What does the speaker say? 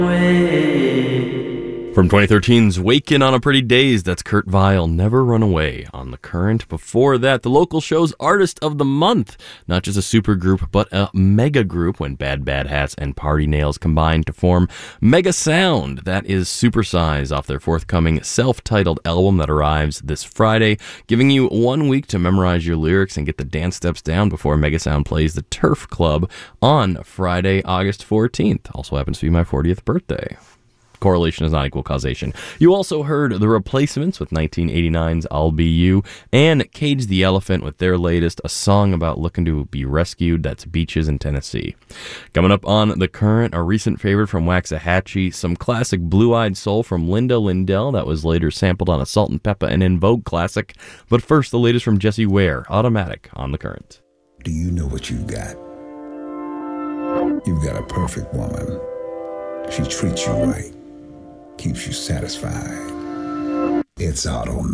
From 2013's Wakin' on a Pretty Daze, that's Kurt Vile, Never Run Away on The Current. Before that, the local show's Artist of the Month. Not just a super group, but a mega group when Bad Bad Hats and Party Nails combined to form Mega Sound. That is Supersize off their forthcoming self-titled album that arrives this Friday, giving you 1 week to memorize your lyrics and get the dance steps down before Mega Sound plays the Turf Club on Friday, August 14th. Also happens to be my 40th birthday. Correlation is not equal causation. You also heard The Replacements with 1989's I'll Be You, and Cage the Elephant with their latest, a song about looking to be rescued. That's Beaches in Tennessee. Coming up on The Current, a recent favorite from Waxahachie, some classic blue-eyed soul from Linda Lindell that was later sampled on a Salt and Peppa and En Vogue classic. But first, the latest from Jessie Ware, Automatic on The Current. Do you know what you've got? You've got a perfect woman. She treats you right. Keeps you satisfied. It's automatic.